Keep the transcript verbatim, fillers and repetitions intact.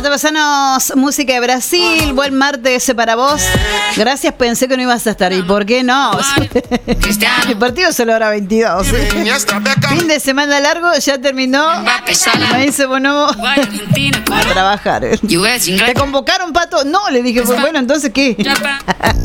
Pato, pasanos música de Brasil. Buen martes para vos. Gracias, pensé que no ibas a estar. ¿Y por qué no? El partido solo hora veintidós. Fin de semana largo, ya terminó. Me dice, bueno, a trabajar. ¿Te convocaron, Pato? No, le dije, pues bueno, entonces ¿qué?